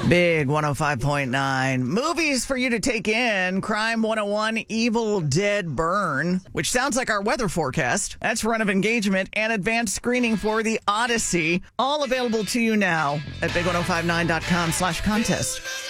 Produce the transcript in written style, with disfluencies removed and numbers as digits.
Big 105.9. Movies for you to take in. Crime 101, Evil Dead Burn, which sounds like our weather forecast. That's run of engagement and advanced screening for The Odyssey. All available to you now at big1059.com/contest.